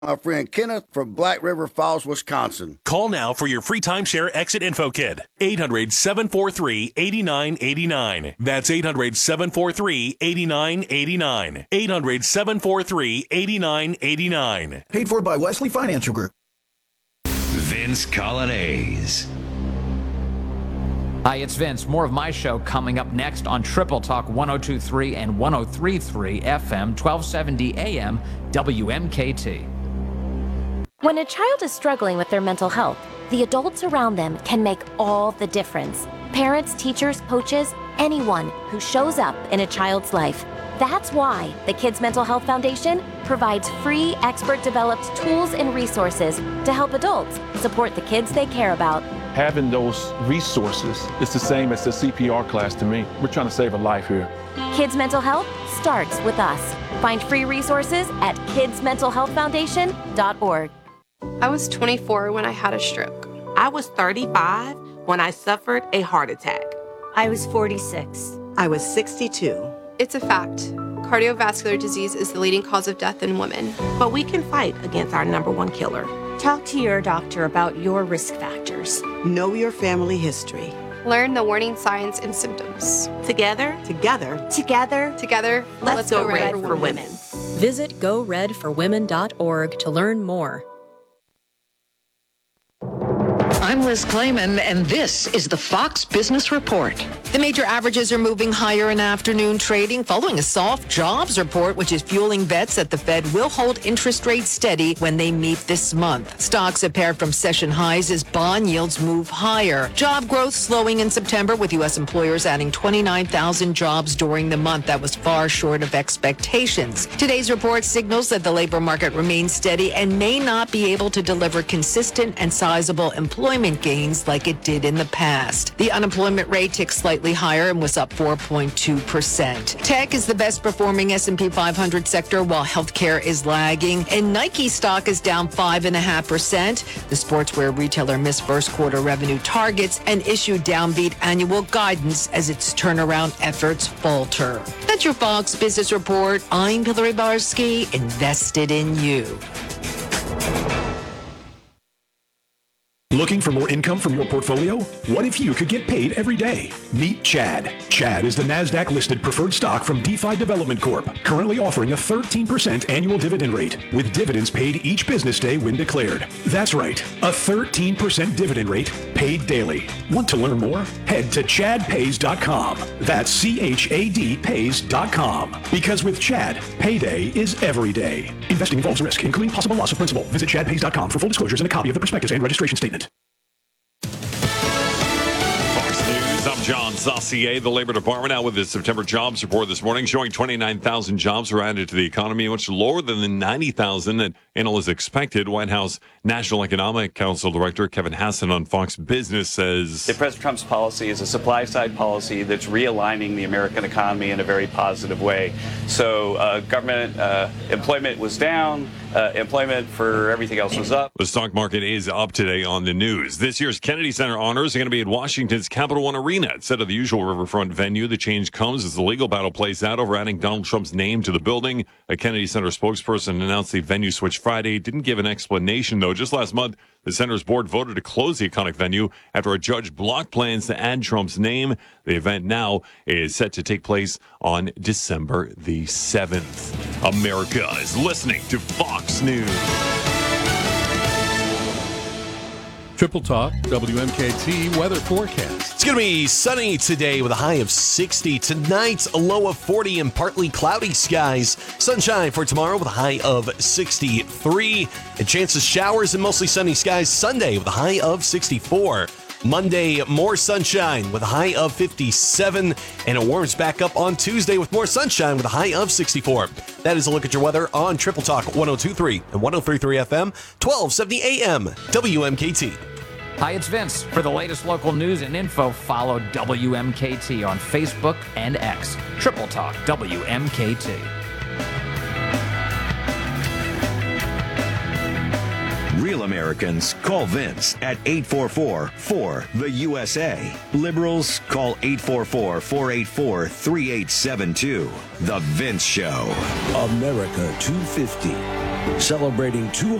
My friend Kenneth from Black River Falls, Wisconsin. Call now for your free timeshare exit info kit. 800-743-8989. That's 800-743-8989. 800-743-8989. Paid for by Wesley Financial Group. Vince Colonnese. Hi, it's Vince. More of my show coming up next on Triple Talk 102.3 and 103.3 FM, 1270 AM, WMKT. When a child is struggling with their mental health, the adults around them can make all the difference. Parents, teachers, coaches, anyone who shows up in a child's life. That's why the Kids Mental Health Foundation provides free, expert-developed tools and resources to help adults support the kids they care about. Having those resources is the same as the CPR class to me. We're trying to save a life here. Kids Mental Health starts with us. Find free resources at kidsmentalhealthfoundation.org. I was 24 when I had a stroke. I was 35 when I suffered a heart attack. I was 46. I was 62. It's a fact. Cardiovascular disease is the leading cause of death in women. But we can fight against our #1 killer. Talk to your doctor about your risk factors. Know your family history. Learn the warning signs and symptoms. Together, let's go red for women. Visit GoRedForWomen.org to learn more. I'm Liz Clayman, and this is the Fox Business Report. The major averages are moving higher in afternoon trading following a soft jobs report, which is fueling bets that the Fed will hold interest rates steady when they meet this month. Stocks have paired from session highs as bond yields move higher. Job growth slowing in September, with U.S. employers adding 29,000 jobs during the month. That was far short of expectations. Today's report signals that the labor market remains steady and may not be able to deliver consistent and sizable employment gains like it did in the past. The unemployment rate ticked slightly higher and was up 4.2%. Tech is the best performing S&P 500 sector, while healthcare is lagging, and Nike stock is down 5.5%. The sportswear retailer missed first quarter revenue targets and issued downbeat annual guidance as its turnaround efforts falter. That's your Fox Business Report. I'm Hillary Barsky, invested in you. Looking for more income from your portfolio? What if you could get paid every day? Meet Chad. Chad is the NASDAQ-listed preferred stock from DeFi Development Corp., currently offering a 13% annual dividend rate, with dividends paid each business day when declared. That's right, a 13% dividend rate paid daily. Want to learn more? Head to chadpays.com. That's CHAD pays.com. Because with Chad, payday is every day. Investing involves risk, including possible loss of principal. Visit chadpays.com for full disclosures and a copy of the prospectus and registration statement. I'm John Saucier. The Labor Department out with the September jobs report this morning, showing 29,000 jobs were added to the economy, much lower than the 90,000 that analysts expected. White House National Economic Council Director Kevin Hassan on Fox Business says that President Trump's policy is a supply-side policy that's realigning the American economy in a very positive way. So government employment was down. Employment for everything else was up. The stock market is up today on the news. This year's Kennedy Center honors are going to be at Washington's Capital One Arena. Instead of the usual riverfront venue, the change comes as the legal battle plays out over adding Donald Trump's name to the building. A Kennedy Center spokesperson announced the venue switch Friday. Didn't give an explanation, though. Just last month, the center's board voted to close the iconic venue after a judge blocked plans to add Trump's name. The event now is set to take place on December the 7th. America is listening to Fox News. Triple Talk, WMKT weather forecast. It's going to be sunny today with a high of 60. Tonight, a low of 40 and partly cloudy skies. Sunshine for tomorrow with a high of 63. And chance of showers and mostly sunny skies Sunday with a high of 64. Monday, more sunshine with a high of 57. And it warms back up on Tuesday with more sunshine with a high of 64. That is a look at your weather on Triple Talk 102.3 and 103.3 FM, 1270 AM, WMKT. Hi, it's Vince. For the latest local news and info, follow WMKT on Facebook and X. Triple Talk WMKT. Real Americans call Vince at 844-4-THE-USA. Liberals call 844-484-3872. The Vince Show. America 250. celebrating